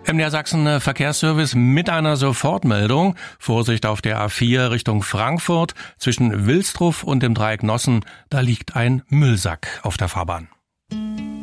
MDR Sachsen Verkehrsservice mit einer Sofortmeldung. Vorsicht auf der A4 Richtung Frankfurt zwischen Wilsdruff und dem Dreieck Nossen. Da liegt ein Müllsack auf der Fahrbahn.